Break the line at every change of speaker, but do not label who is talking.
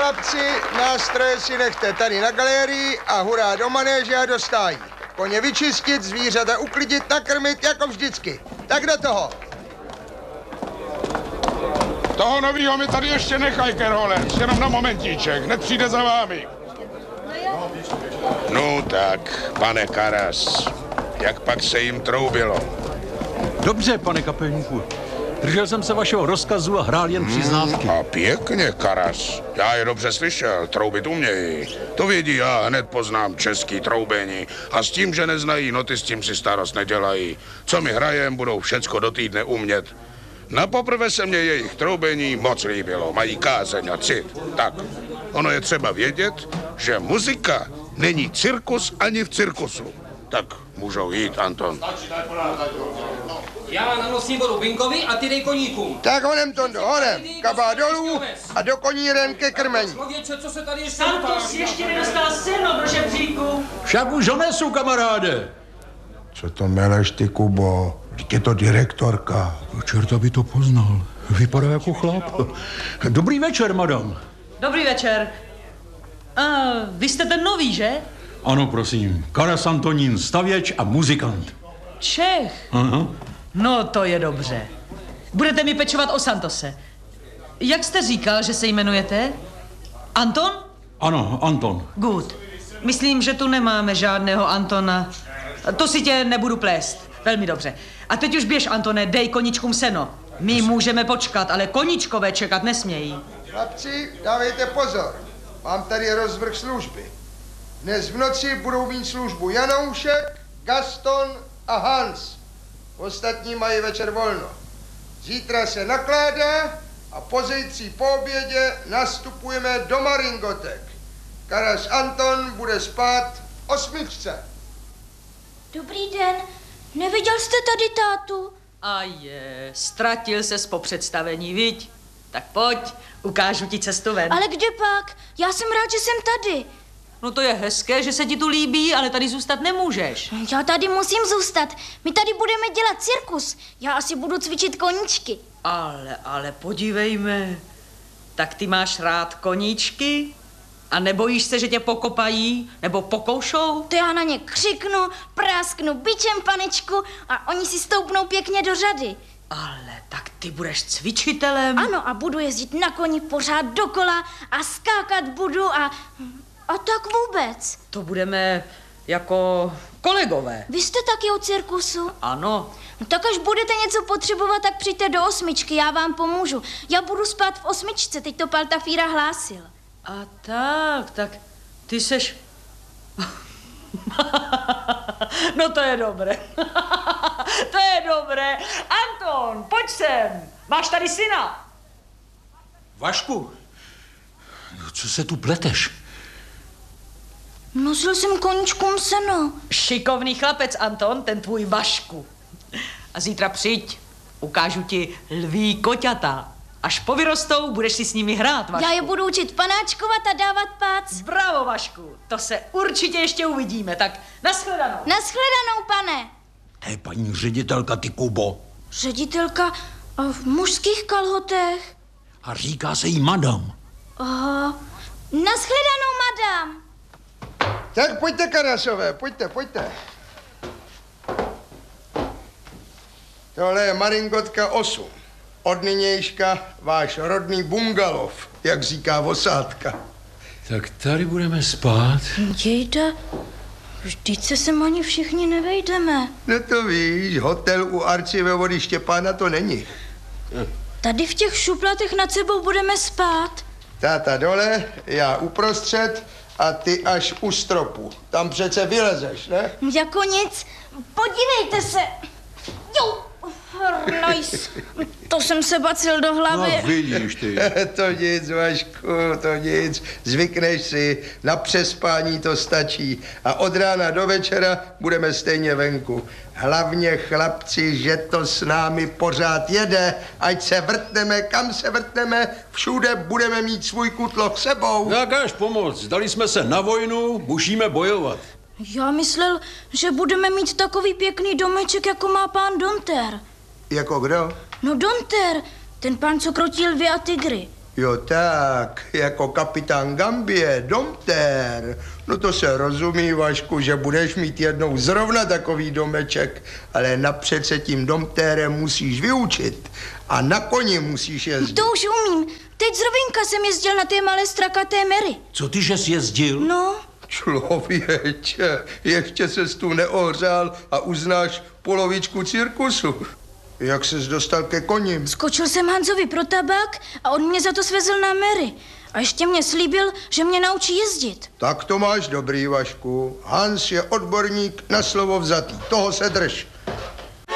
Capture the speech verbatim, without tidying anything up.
chlapci, nástroje si nechte tady na galerii a hurá do manéže a do stájí. Koně vyčistit, zvířata uklidit, nakrmit, jako vždycky. Tak do toho.
Toho novýho mi tady ještě nechaj, Kerole. Jenom na momentíček, hned přijde za vámi. No tak, pane Karas, jak pak se jim troubilo?
Dobře, pane kapelníku. Držel jsem se vašeho rozkazu a hrál jen přiznávky.
Hmm, a pěkně, Karas. Já je dobře slyšel, troubit umějí. To vědí, já hned poznám český troubení. A s tím, že neznají noty, s tím si starost nedělají. Co mi hrajem, budou všecko do týdne umět. Napoprvé se mně jejich troubení moc líbilo. Mají kázeň a cit. Tak, ono je třeba vědět, že muzika není cirkus ani v cirkusu. Tak můžou jít, Anton.
Já na nosní vodu Binkovi a ty dej koníkům.
Tak honem, Tondo, honem. Kabá dolů a do koníren ke krmení.
Člověče, co se tady ještě
Santos ještě nedostal seno do žebříku.
Však už ho nesu, kamaráde.
Co to meleš, ty, Kubo? Vždyť je to direktorka.
Čerta by to poznal. Vypadá jako chlap. Dobrý večer, madam.
Dobrý večer. A vy jste ten nový, že?
Ano, prosím. Karas Antonín, stavěč a muzikant.
Čech.
Aha.
No, to je dobře. Budete mi pečovat o Santose. Jak jste říkal, že se jmenujete? Anton?
Ano, Anton.
Good. Myslím, že tu nemáme žádného Antona. To si tě nebudu plést. Velmi dobře. A teď už běž, Antone, dej koničkům seno. My můžeme počkat, ale koničkové čekat nesmějí.
Chlapci, dávejte pozor. Mám tady rozvrh služby. Dnes v noci budou mít službu Janoušek, Gaston a Hans. Ostatní mají večer volno. Zítra se nakládá a pozítří po obědě nastupujeme do Maringotek. Karas Anton bude spát v osmičce.
Dobrý den, neviděl jste tady tátu?
A je, ztratil ses po představení, viď? Tak pojď, ukážu ti cestu ven.
Ale kde pak? Já jsem rád, že jsem tady.
No to je hezké, že se ti tu líbí, ale tady zůstat nemůžeš.
Já tady musím zůstat. My tady budeme dělat cirkus. Já asi budu cvičit koníčky.
Ale, ale podívejme, tak ty máš rád koníčky? A nebojíš se, že tě pokopají nebo pokoušou?
To já na ně křiknu, prásknu bičem, panečku, a oni si stoupnou pěkně do řady.
Ale tak ty budeš cvičitelem?
Ano, a budu jezdit na koni pořád dokola a skákat budu a... A tak vůbec.
To budeme jako kolegové.
Vy jste taky o cirkusu?
Ano.
No tak až budete něco potřebovat, tak přijďte do osmičky, já vám pomůžu. Já budu spát v osmičce, teď to Paltafíra hlásil.
A tak, tak ty seš... No to je dobré. To je dobré. Anton, pojď sem. Máš tady syna.
Vašku, co se tu pleteš?
Nosil jsem koníčkům seno.
Šikovný chlapec, Anton, ten tvůj Vašku. A zítra přijď, ukážu ti lví koťata. Až povyrostou, budeš si s nimi hrát, Vašku.
Já je budu učit panáčkovat a dávat pác.
Bravo, Vašku, to se určitě ještě uvidíme, tak nashledanou.
Nashledanou, pane.
To je paní ředitelka, ty, Kubo.
Ředitelka v mužských kalhotech.
A říká se jí madam.
Aha. Nashledanou, madam.
Tak pojďte, Karasové, pojďte, pojďte. Tohle je Maringotka osm. Od nynějška váš rodný bungalov, jak říká osádka.
Tak tady budeme spát.
Jejda, vždyť se sem ani všichni nevejdeme.
No to víš, hotel u arcivévody Štěpána to není.
Tady v těch šuplatech nad sebou budeme spát.
Táta dole, já uprostřed a ty až u stropu. Tam přece vylezeš, ne?
Jako nic. Podívejte se. Jo, hrnajs. To jsem se bacil do hlavy.
No, vidíš ty.
To nic, Vašku, to nic. Zvykneš si, na přespání to stačí. A od rána do večera budeme stejně venku. Hlavně, chlapci, že to s námi pořád jede. Ať se vrtneme, kam se vrtneme, všude budeme mít svůj kutloch sebou.
Jakáž pomoc, dali jsme se na vojnu, musíme bojovat.
Já myslel, že budeme mít takový pěkný domeček, jako má pán Donter.
Jako kdo?
No Donter, ten pán, co krotil lvy a tygry.
Jo tak, jako kapitán Gambie, domtér. No to se rozumí, Vašku, že budeš mít jednou zrovna takový domeček, ale napřed se tím domtérem musíš vyučit a na koni musíš jezdit.
To už umím. Teď zrovna jsem jezdil na té malé strakaté Mary.
Co ty, že jsi jezdil?
No,
Člověče, ještě ses tu neohřál a uznáš polovičku cirkusu. Jak ses dostal ke koním?
skočil jsem Hanzovi pro tabák a on mě za to svezl na Mary. A ještě mě slíbil, že mě naučí jezdit.
Tak to máš dobrý, Vašku. Hans je odborník na slovo vzatý. Toho se drž.